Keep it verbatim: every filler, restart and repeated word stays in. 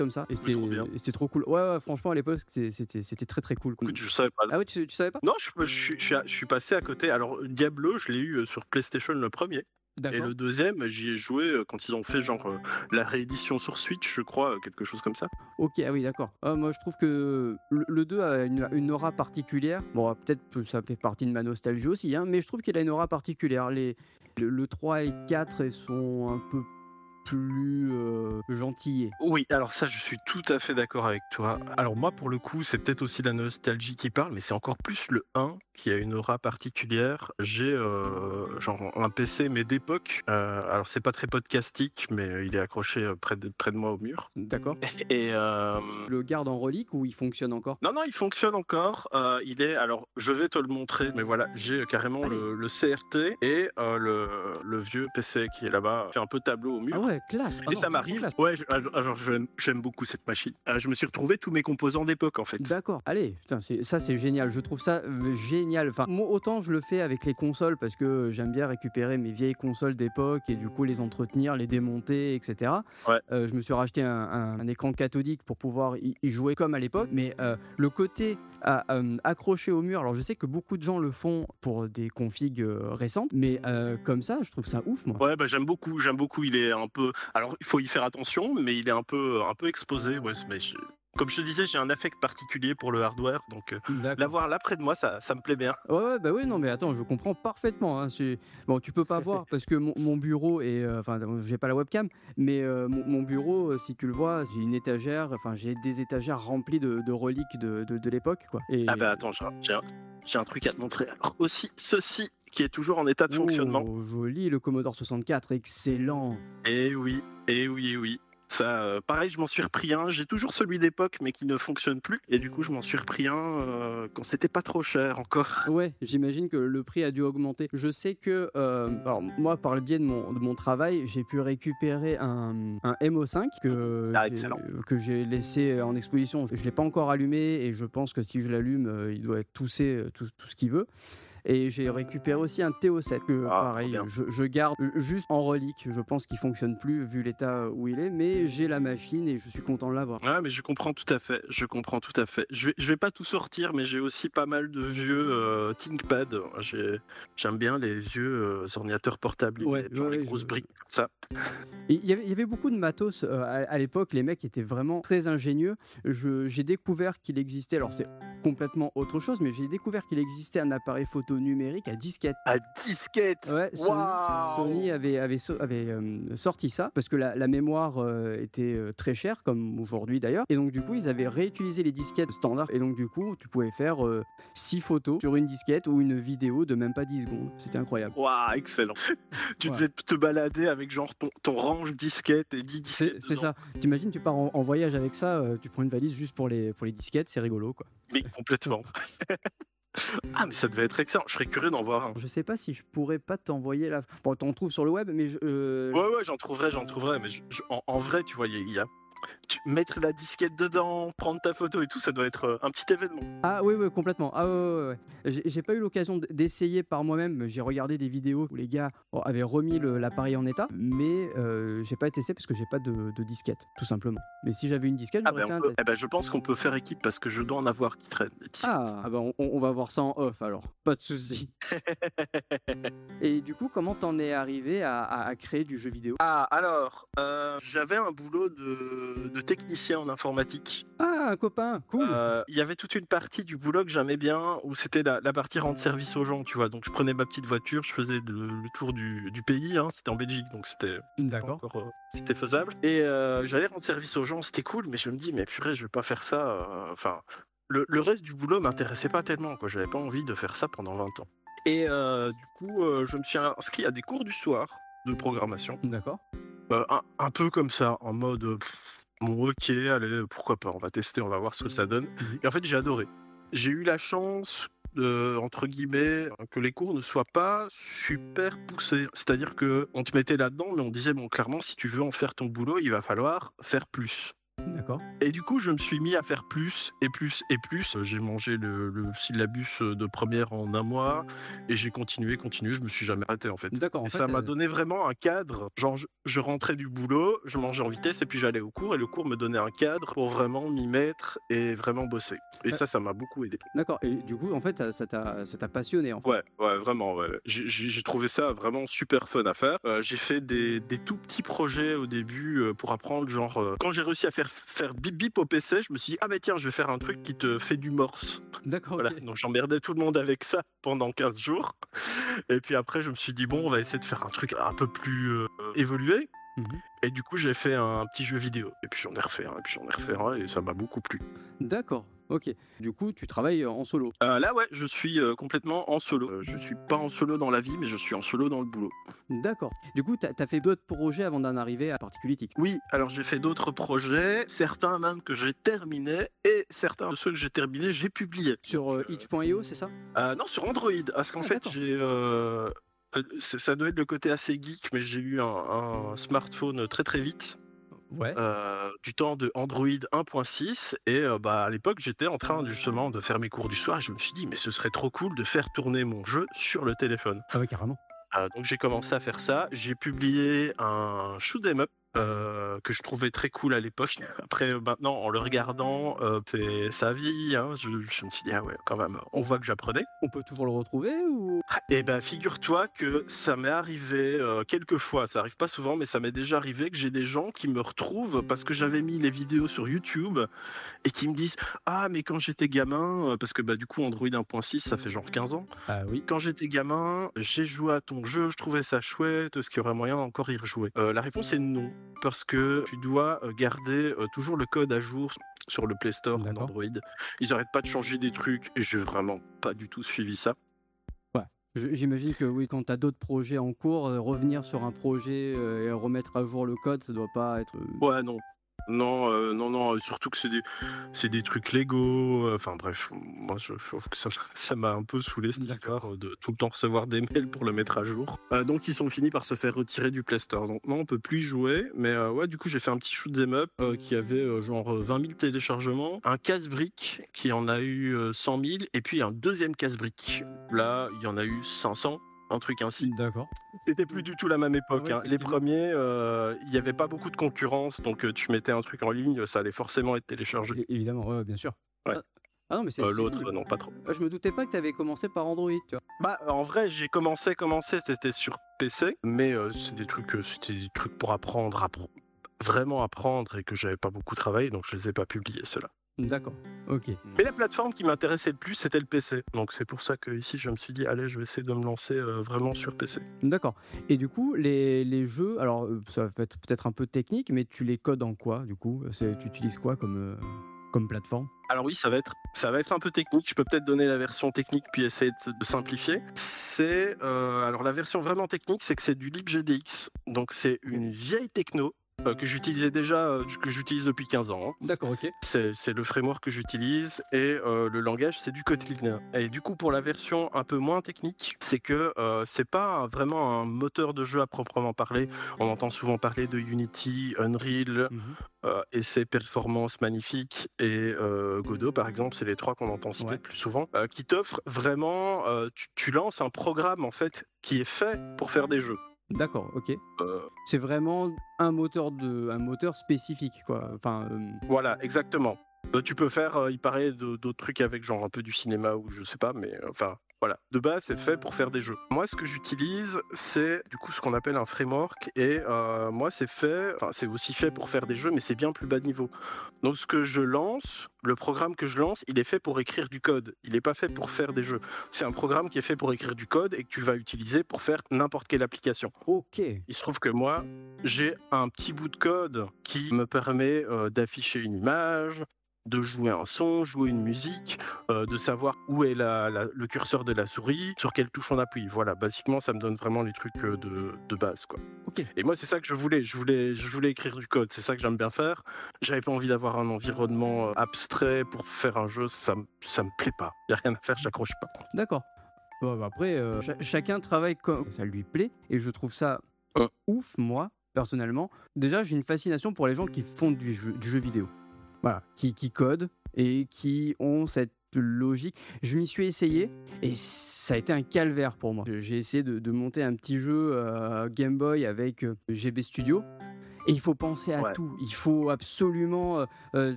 comme ça et Mais c'était trop bien. et c'était trop cool. Ouais, ouais, franchement à l'époque c'était c'était c'était très, très cool, quoi. Écoute, je savais pas. Ah ouais, tu tu savais pas? Non, je je suis je suis je suis passé à côté. Alors Diablo, je l'ai eu, heu, sur PlayStation le premier et D'accord. le deuxième, j'y ai joué, heu, quand ils ont fait genre, heu, la réédition sur Switch, je crois, heu, quelque chose comme ça. OK, ah oui, d'accord. Ah moi je trouve que le le deux a une une aura particulière. Bon, ah, peut-être que ça fait partie de ma nostalgie aussi, hein, mais je trouve qu'il a une aura particulière. Les le le trois et le quatre, ils sont un peu plus, heu, gentillés. Oui, alors ça, je suis tout à fait d'accord avec toi. Alors moi, pour le coup, c'est peut-être aussi la nostalgie qui parle, mais c'est encore plus le un qui a une aura particulière. J'ai euh, genre un P C, mais d'époque. Euh, alors c'est pas très podcastique, mais il est accroché euh, près de, près de moi au mur. D'accord. Et euh, Tu le gardes en relique ou il fonctionne encore? non, non, il fonctionne encore. Euh, il est, alors je vais te le montrer, mais voilà, j'ai carrément Allez. le, le C R T et euh, le, le vieux P C qui est là-bas, fait un peu tableau au Ah mur. ouais, classe! Ah Et non, ça franchement m'arrive, classe. ouais, je- alors alors, j'aime j'aime beaucoup cette machine. Euh, je me suis retrouvé tous mes composants d'époque en fait. D'accord, allez, putain, c'est ça c'est génial. Je trouve ça, heu, génial. Enfin, moi autant je le fais avec les consoles parce que j'aime bien récupérer mes vieilles consoles d'époque et du coup les entretenir, les démonter et cetera. Ouais. Heu, je me suis racheté un un un écran cathodique pour pouvoir y y jouer comme à l'époque, mais heu, le côté à, hem, accroché au mur, alors je sais que beaucoup de gens le font pour des configs, heu, récentes, mais heu, comme ça, je trouve ça ouf moi. Ouais, bah j'aime beaucoup, j'aime beaucoup. Il est un peu. Alors, il faut y faire attention, mais il est un peu, un peu exposé. Ouais, mais je- comme je te disais, j'ai un affect particulier pour le hardware, donc euh, D'accord. l'avoir là près de moi, ça, ça me plaît bien. Ouais, ouais, bah, oui, non, mais attends, je comprends parfaitement, hein, c'est bon, tu peux pas voir parce que mon mon bureau est, heu, enfin, j'ai pas la webcam, mais heu, mon mon bureau, heu, si tu le vois, j'ai une étagère, enfin, j'ai des étagères remplies de de reliques de de de l'époque, quoi Ah et bah attends, j'ai un, j'ai un- j'ai un truc à te montrer. Alors aussi, ceci qui est toujours en état de fonctionnement. oh, joli, le Commodore soixante-quatre, excellent! Eh oui, eh oui, eh oui. Ça, euh, pareil, je m'en suis repris un. J'ai toujours celui d'époque, mais qui ne fonctionne plus. Et du coup, je m'en suis repris un euh, quand c'était pas trop cher encore. Ouais, j'imagine que le prix a dû augmenter. Je sais que, heu, alors moi, par le biais de mon de mon travail, j'ai pu récupérer un un M O cinq que Ah, j'ai excellent. que j'ai laissé en exposition. Je l'ai pas encore allumé et je pense que si je l'allume, heu, il doit être toussé, heu, tout tout ce qu'il veut. Et j'ai récupéré aussi un T O sept que Ah, trop pareil, bien. je, je garde juste en relique. Je pense qu'il fonctionne plus vu l'état où il est, mais j'ai la machine et je suis content de l'avoir. Ouais, mais je comprends tout à fait. Je comprends tout à fait. Je vais, je vais pas tout sortir, mais j'ai aussi pas mal de vieux euh, ThinkPad. J'ai- J'aime bien les vieux euh, ordinateurs portables, Ouais, ouais, genre les ouais, je... grosses briques comme ça. Et Il y avait, il y avait beaucoup de matos euh, à, à l'époque, les mecs étaient vraiment très ingénieux. Je- J'ai découvert qu'il existait, alors c'est complètement autre chose, mais j'ai découvert qu'il existait un appareil photo numérique à disquette. À disquette. Ouais, Sony, Waouh. Sony avait, avait, so- avait, euh, sorti ça parce que la, la mémoire euh, était euh, très chère, comme aujourd'hui d'ailleurs. Et donc, du coup, ils avaient réutilisé les disquettes standards. Et donc, du coup, tu pouvais faire six photos sur une disquette ou une vidéo de même pas dix secondes. C'était incroyable. Waouh, excellent. Tu Voilà. devais te balader avec genre ton, ton range disquette et dix C'est disquettes c'est dedans. ça. T'imagines, tu pars en, en voyage avec ça, euh, tu prends une valise juste pour les, pour les disquettes, c'est rigolo, quoi. Mais complètement. Ah, mais ça devait être excellent. Je serais curieux d'en voir un. Je sais pas si je pourrais pas t'envoyer la. Bon, t'en trouves sur le web, mais je, euh, Ouais, ouais, j'en trouverai, j'en trouverai. Mais je- je- en, en vrai, tu vois, il y a, il y a- tu- mettre la disquette dedans, prendre ta photo et tout, ça doit être euh, un petit événement. Ah oui, oui, complètement. Ah ouais, ouais, ouais. J'ai j'ai pas eu l'occasion d- d'essayer par moi-même. mais J'ai regardé des vidéos où les gars bon, avaient remis le- l'appareil en état, mais euh, j'ai pas testé parce que j'ai pas de, de disquette, tout simplement. Mais si j'avais une disquette, Ah j'aurais ben, fait on un peut, test. eh ben, je pense qu'on peut faire équipe parce que je dois en avoir qui traînent. Les disquettes. Ah, ah bah on, on va voir ça en off alors, pas de souci. Et du coup, comment t'en es arrivé à, à- à créer du jeu vidéo? Ah, alors, euh, j'avais un boulot de, de technicien en informatique. Ah, un copain, cool. Euh, Il y avait toute une partie du boulot que j'aimais bien où c'était la, la partie rendre service aux gens, tu vois. Donc je prenais ma petite voiture, je faisais le, le tour du, du pays, hein, c'était en Belgique, donc c'était c'était pas D'accord. encore euh, c'était faisable. Et euh, j'allais rendre service aux gens, c'était cool, mais je me dis, mais purée, je vais pas faire ça. euh, Enfin, le, le reste du boulot m'intéressait pas tellement, quoi. J'avais pas envie de faire ça pendant vingt ans. Et euh, du coup, euh, je me suis inscrit à des cours du soir de programmation. D'accord. Euh, un, un peu comme ça, en mode euh, pff, bon, ok, allez, pourquoi pas, on va tester, on va voir ce que ça donne. Mhm. Et en fait, j'ai adoré. J'ai eu la chance, de, entre guillemets, que les cours ne soient pas super poussés. C'est-à-dire que on te mettait là-dedans, mais on disait, bon, clairement, si tu veux en faire ton boulot, il va falloir faire plus. D'accord. Et du coup, je me suis mis à faire plus et plus et plus. J'ai mangé le, le syllabus de première en un mois et j'ai continué, continué. Je me suis jamais arrêté en fait. D'accord, en Et ça fait, m'a heu donné vraiment un cadre. Genre, je, je rentrais du boulot, je mangeais en vitesse et puis j'allais au cours. Et le cours me donnait un cadre pour vraiment m'y mettre et vraiment bosser. Et heu, ça, ça m'a beaucoup aidé. d'accord et du coup, en fait, ça ça t'a ça t'a passionné, en fait? Ouais, ouais, vraiment, ouais. J'ai j'ai- j'ai trouvé ça vraiment super fun à faire. Euh, j'ai fait des, des tout petits projets au début euh, pour apprendre, genre, euh, quand j'ai réussi à faire, faire bip bip au P C, je me suis dit, ah bah tiens, je vais faire un truc qui te fait du morse. D'accord, Voilà, OK. donc j'emmerdais tout le monde avec ça pendant quinze jours. Et puis après, je me suis dit, bon, on va essayer de faire un truc un peu plus euh, évolué. Mmh. Et du coup, j'ai fait un petit jeu vidéo. Et puis j'en ai refait un, et puis j'en ai refait un, et ça m'a beaucoup plu. D'accord, OK. Du coup, tu travailles en solo? Euh, là, ouais, je suis euh, complètement en solo. Euh, je suis pas en solo dans la vie, mais je suis en solo dans le boulot. D'accord. Du coup, tu as fait d'autres projets avant d'en arriver à Particulitic? Oui, alors j'ai fait d'autres projets, certains même que j'ai terminés, et certains de ceux que j'ai terminés, j'ai publiés. Sur, heu, itch point io, c'est ça? Euh, non, sur Android, parce qu'en Ah fait, d'accord. j'ai... euh, euh, c'est- ça doit être le côté assez geek, mais j'ai eu un, un smartphone très très vite, Ouais. euh, du temps de Android un point six, et euh, bah, à l'époque, j'étais en train justement de faire mes cours du soir, et je me suis dit, mais ce serait trop cool de faire tourner mon jeu sur le téléphone. Ah ouais, carrément. Euh, donc j'ai commencé à faire ça. J'ai publié un shoot 'em up euh, que je trouvais très cool à l'époque. Après, euh, maintenant, en le regardant, euh, c'est sa vie. Hein, je, je me suis dit, ah ouais, quand même, on On voit que j'apprenais. on peut toujours le retrouver ou? Et ben, figure-toi que ça m'est arrivé euh, quelques fois. Ça arrive pas souvent, mais ça m'est déjà arrivé que j'ai des gens qui me retrouvent parce que j'avais mis les vidéos sur YouTube et qui me disent, ah, mais quand j'étais gamin, euh, parce que bah, du coup, Android un point six, ça fait genre quinze ans. Ah oui. Quand j'étais gamin, j'ai joué à ton jeu, je trouvais ça chouette, est-ce qu'il y aurait moyen d'encore y rejouer? Euh, La réponse est non, parce que tu dois euh, garder euh, toujours le code à jour sur le Play Store D'accord. d'Android. Ils arrêtent pas de changer des trucs et j'ai vraiment pas du tout suivi ça. Ouais. Je j'imagine que oui, quand tu as d'autres projets en cours, heu, revenir sur un projet, heu, et remettre à jour le code, ça doit pas être, heu Ouais, non. Non, euh, non, non, surtout que c'est des, c'est des trucs Lego. euh, Enfin bref, moi je trouve que ça ça m'a un peu saoulé cette d'accord. histoire de tout le temps recevoir des mails pour le mettre à jour. Euh, donc ils sont finis par se faire retirer du Play Store. Donc non, on peut plus y jouer. Mais euh, ouais, du coup j'ai fait un petit shoot 'em up euh, qui avait euh, genre euh, vingt mille téléchargements, un casse-brique qui en a eu euh, cent mille, et puis un deuxième casse-brique. Là, il y en a eu cinq cents. Un truc ainsi. D'accord. C'était plus du tout la même Ah époque, ouais, hein. Les effectivement. premiers, euh, il n'y avait pas beaucoup de concurrence, donc euh, tu mettais un truc en ligne, ça allait forcément être téléchargé. É évidemment, ouais, ouais, bien sûr. Ouais. Ah ah non, mais c'est Euh, c'est bien L'autre, du euh, coup. non, pas trop. Ah, je me doutais pas que tu avais commencé par Android, tu vois? Bah, en vrai, j'ai commencé, commencé, c'était sur P C, mais euh, c'est des trucs, euh, c'était des trucs pour apprendre, appre- vraiment apprendre, et que j'avais pas beaucoup travaillé, donc je les ai pas publiés ceux-là. D'accord, OK. Mais la plateforme qui m'intéressait le plus, c'était le P C. Donc c'est pour ça que ici, je me suis dit, allez, je vais essayer de me lancer euh, vraiment sur P C. D'accord et du coup, les les jeux, alors, heu, ça va être peut-être un peu technique, mais tu les codes en quoi, du coup? C'est tu utilises quoi comme, heu, comme plateforme? Alors oui, ça va être, ça va être un peu technique. Je peux peut-être donner la version technique puis essayer de, de simplifier. C'est euh, alors la version vraiment technique, c'est que c'est du libgdx. Donc c'est une vieille techno euh, que j'utilisais déjà, euh, que j'utilise depuis quinze ans, hein. D'accord, OK. C'est c'est le framework que j'utilise, et euh, le langage, c'est du Kotlin. Et du coup, pour la version un peu moins technique, c'est que euh, c'est pas un- vraiment un moteur de jeu à proprement parler. On entend souvent parler de Unity, Unreal, Mmh. euh, et ses performances magnifiques, et euh, Godot par exemple, c'est les trois qu'on entend citer Ouais. le plus souvent, euh, qui t'offrent vraiment, euh, tu, tu lances un programme en fait qui est fait pour faire des jeux. D'accord, OK. Euh, C'est vraiment un moteur de un moteur spécifique, quoi? Enfin, hem, voilà, exactement. Euh, tu peux faire, euh, il paraît, de- d'autres trucs avec genre un peu du cinéma ou je sais pas, mais euh, enfin voilà. De base, c'est fait pour faire des jeux. Moi, ce que j'utilise, c'est du coup ce qu'on appelle un framework, et euh, moi, c'est fait, enfin c'est aussi fait pour faire des jeux, mais c'est bien plus bas de niveau. Donc ce que je lance, le programme que je lance, il est fait pour écrire du code. Il n'est pas fait pour faire des jeux. C'est un programme qui est fait pour écrire du code et que tu vas utiliser pour faire n'importe quelle application. OK. Il se trouve que moi, j'ai un petit bout de code qui me permet euh, d'afficher une image, de jouer un son, jouer une musique, euh, de savoir où est la- la- le curseur de la souris, sur quelle touche on appuie. Voilà, basiquement, ça me donne vraiment les trucs euh, de, de base, quoi. OK. Et moi, c'est ça que je voulais. Je voulais, je voulais écrire du code. C'est ça que j'aime bien faire. J'avais pas envie d'avoir un environnement euh, abstrait pour faire un jeu. Ça, me- ça me plaît pas. Y a rien à faire, j'accroche pas. D'accord. Bon, bah, après, heu, cha chacun travaille comme ça lui plaît et je trouve ça Hein. ouf, moi, personnellement. Déjà, j'ai une fascination pour les gens qui font du jeu, du jeu vidéo. Voilà, qui, qui codent et qui ont cette logique. Je m'y suis essayé et ça a été un calvaire pour moi. J'ai essayé de, de monter un petit jeu euh, Game Boy avec euh, G B Studio. Et il faut penser à Ouais. tout. Il faut absolument euh, euh,